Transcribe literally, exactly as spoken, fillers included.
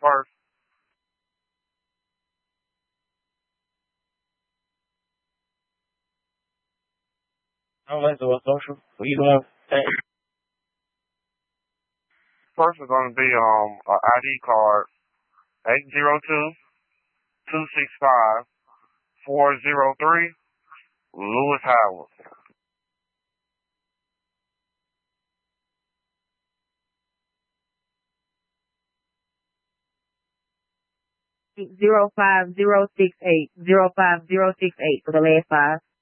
first. Oh, let's do a social. Either one. First is going to be um an I D card eight zero two two six five four zero three Lewis Howard. Zero five zero six eight zero five zero six eight for the last five.